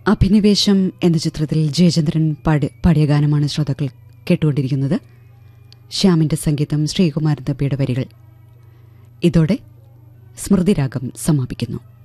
അഭിനിവേശം എന്ന ചിത്രത്തിൽ ജയചന്ദ്രൻ പാടിയ ഗാനമാണ് ശ്രോതാക്കൾ കേട്ടുകൊണ്ടിരിക്കുന്നത്. ശ്യാമിന്റെ സംഗീതം, ശ്രീകുമാരൻ തമ്പിയുടെ വരികൾ. ഇതോടെ സ്മൃതിരാഗം സമാപിക്കുന്നു.